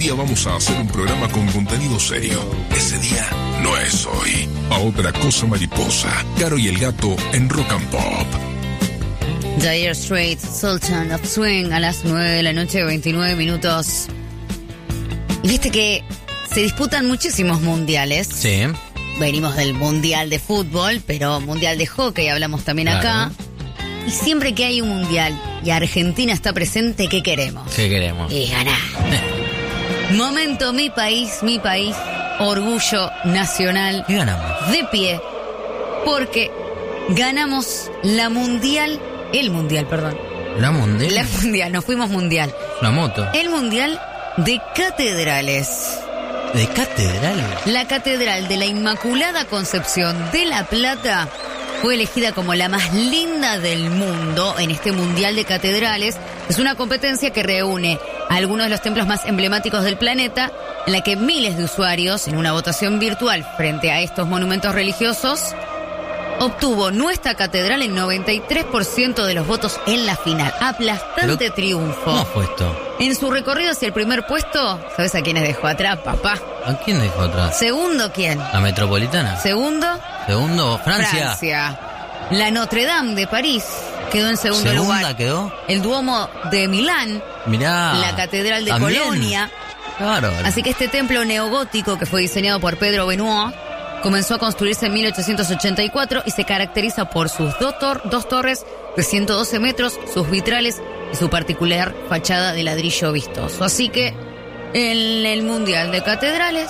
día vamos a hacer un programa con contenido serio. Ese día no es hoy. A otra cosa mariposa. Caro y el Gato en Rock and Pop. Dire Straits, Sultan of Swing, a las 9 de la noche, 29 minutos. Viste que se disputan muchísimos mundiales. Sí. Venimos del mundial de fútbol, pero mundial de hockey hablamos también acá. Y siempre que hay un mundial y Argentina está presente, ¿qué queremos? ¿Qué queremos? Y ganar. Momento, mi país, orgullo nacional. ¿Qué ganamos? De pie, porque ganamos el mundial, nos fuimos mundial. Una moto. El mundial de catedrales. ¿De catedral? La Catedral de la Inmaculada Concepción de La Plata fue elegida como la más linda del mundo en este Mundial de Catedrales. Es una competencia que reúne a algunos de los templos más emblemáticos del planeta, en la que miles de usuarios, en una votación virtual frente a estos monumentos religiosos, obtuvo nuestra catedral en 93% de los votos en la final. Aplastante triunfo. ¿Cómo fue esto? En su recorrido hacia el primer puesto, ¿sabes a quiénes dejó atrás, papá? ¿A quién dejó atrás? Segundo, ¿quién? ¿La Metropolitana? Segundo, Francia. La Notre Dame de París quedó en segundo lugar. ¿Segunda quedó? El Duomo de Milán. Mirá. La Catedral de ¿también? Colonia. Claro. Así que este templo neogótico, que fue diseñado por Pedro Benoit, comenzó a construirse en 1884 y se caracteriza por sus dos torres de 112 metros, sus vitrales y su particular fachada de ladrillo vistoso. Así que en el Mundial de Catedrales